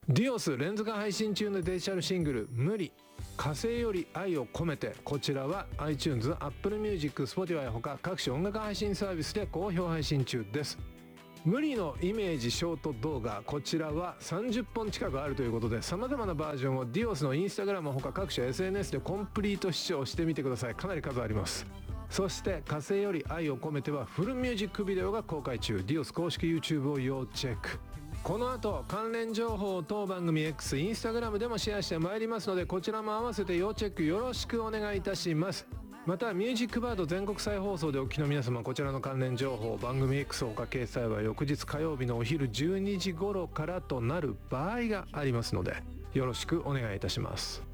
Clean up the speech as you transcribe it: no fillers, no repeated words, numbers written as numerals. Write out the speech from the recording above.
ディオス連続配信中のデジタルシングル無理火星より愛を込めて、こちらは iTunes、Apple Music、Spotify ほか各種音楽配信サービスで好評配信中です。無理のイメージショート動画、こちらは30本近くあるということで、様々なバージョンをディオスのインスタグラムほか各種 SNS でコンプリート視聴してみてください。かなり数あります。そして火星より愛を込めてはフルミュージックビデオが公開中。ディオス公式 YouTube を要チェック。この後関連情報を当番組 X、インスタグラムでもシェアしてまいりますので、こちらも合わせて要チェックよろしくお願いいたします。またミュージックバード全国再放送でお聞きの皆様、こちらの関連情報番組 X ほか掲載は翌日火曜日のお昼12時頃からとなる場合がありますので、よろしくお願いいたします。